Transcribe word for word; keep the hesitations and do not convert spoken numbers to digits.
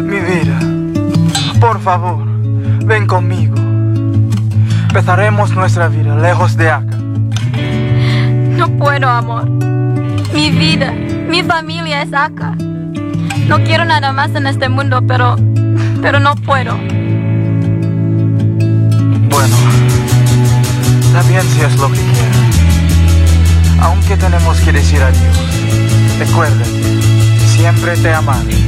Mi vida, por favor, ven conmigo. Empezaremos nuestra vida lejos de acá. No puedo, amor. Mi vida, mi familia es acá. No quiero nada más en este mundo, pero... pero no puedo. Bueno, está bien si es lo que quieras. Aunque tenemos que decir adiós, recuérdate, siempre te amaré.